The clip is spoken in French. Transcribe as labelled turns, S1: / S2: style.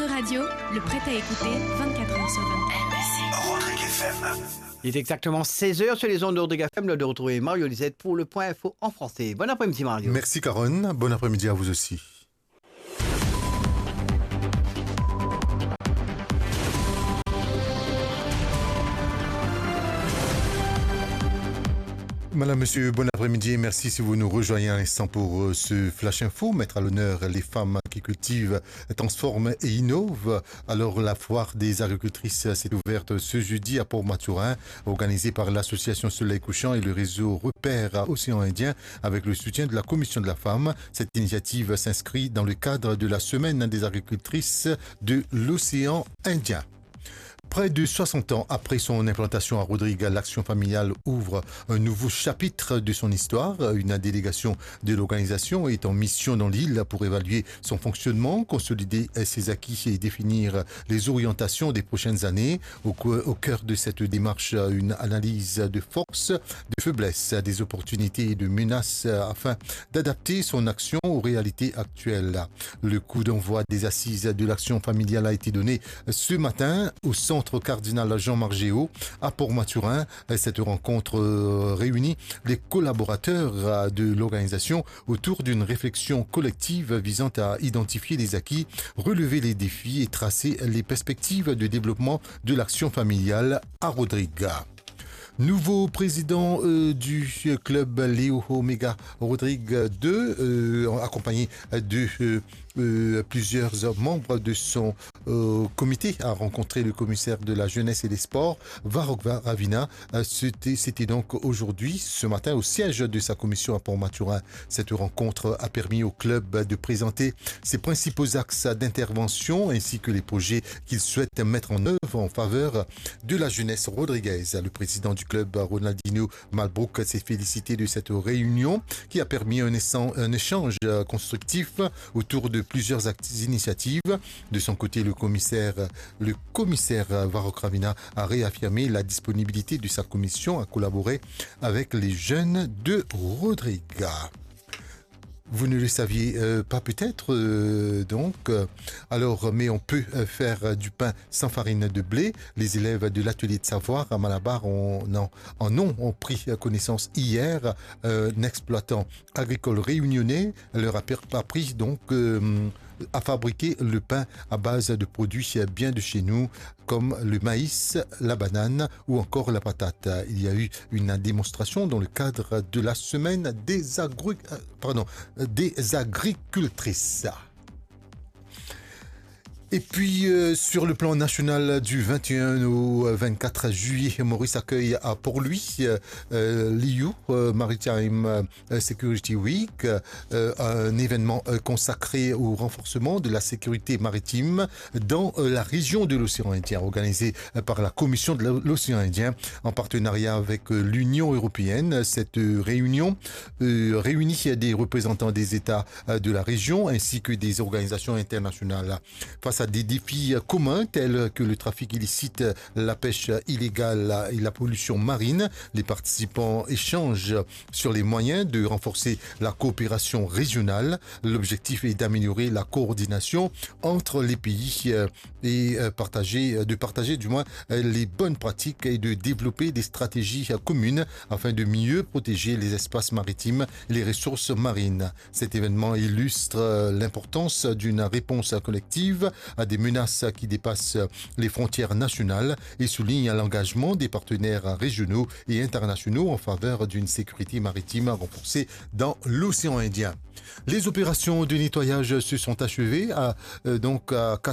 S1: Votre radio, le prêt à écouter 24h sur 24.
S2: Rodrigue FM.
S3: Il est exactement 16h sur les ondes de Rodrigue FM, de retrouver Mario Lisette pour le point info en français. Bon après-midi Mario.
S4: Merci Caron, bon après-midi à vous aussi. Madame, Monsieur, bon après-midi et merci si vous nous rejoignez à l'instant pour ce Flash Info. Mettre à l'honneur les femmes qui cultivent, transforment et innovent. Alors la foire des agricultrices s'est ouverte ce jeudi à Port-Mathurin, organisée par l'association Soleil Couchant et le réseau Repère Océan Indien avec le soutien de la Commission de la Femme. Cette initiative s'inscrit dans le cadre de la Semaine des agricultrices de l'Océan Indien. Près de 60 ans après son implantation à Rodrigue, l'Action familiale ouvre un nouveau chapitre de son histoire. Une délégation de l'organisation est en mission dans l'île pour évaluer son fonctionnement, consolider ses acquis et définir les orientations des prochaines années. Au cœur de cette démarche, une analyse de force, de faiblesses, des opportunités et de menaces afin d'adapter son action aux réalités actuelles. Le coup d'envoi des assises de l'Action familiale a été donné ce matin au centre cardinal Jean-Marc Géaud à Port-Mathurin. Cette rencontre réunit les collaborateurs de l'organisation autour d'une réflexion collective visant à identifier les acquis, relever les défis et tracer les perspectives de développement de l'action familiale à Rodrigue. Nouveau président du club Léo Omega Rodrigue 2, accompagné de plusieurs membres de son comité, a rencontré le commissaire de la jeunesse et des sports, Varok-Ravina. C'était donc aujourd'hui, ce matin, au siège de sa commission à Port-Mathurin. Cette rencontre a permis au club de présenter ses principaux axes d'intervention ainsi que les projets qu'il souhaite mettre en œuvre en faveur de la jeunesse rodriguaise. Le président du club, Ronaldinho Malbrook, s'est félicité de cette réunion qui a permis un échange constructif autour de plusieurs initiatives. De son côté, le commissaire Varok Ravina a réaffirmé la disponibilité de sa commission à collaborer avec les jeunes de Rodrigue. Vous ne le saviez pas peut-être, mais on peut faire du pain sans farine de blé. Les élèves de l'atelier de savoir à Malabar ont pris connaissance hier. Un exploitant agricole réunionnais leur a appris donc à fabriquer le pain à base de produits bien de chez nous, comme le maïs, la banane ou encore la patate. Il y a eu une démonstration dans le cadre de la semaine des agricultrices. Et puis, sur le plan national, du 21 au 24 juillet, Maurice accueille à Port-Louis l'EU Maritime Security Week, un événement consacré au renforcement de la sécurité maritime dans la région de l'océan Indien, organisé par la Commission de l'océan Indien en partenariat avec l'Union européenne. Cette réunion réunit des représentants des États de la région ainsi que des organisations internationales. Face à des défis communs tels que le trafic illicite, la pêche illégale et la pollution marine, les participants échangent sur les moyens de renforcer la coopération régionale. L'objectif est d'améliorer la coordination entre les pays et de partager du moins les bonnes pratiques et de développer des stratégies communes afin de mieux protéger les espaces maritimes et les ressources marines. Cet événement illustre l'importance d'une réponse collective à des menaces qui dépassent les frontières nationales et souligne l'engagement des partenaires régionaux et internationaux en faveur d'une sécurité maritime renforcée dans l'océan Indien. Les opérations de nettoyage se sont achevées à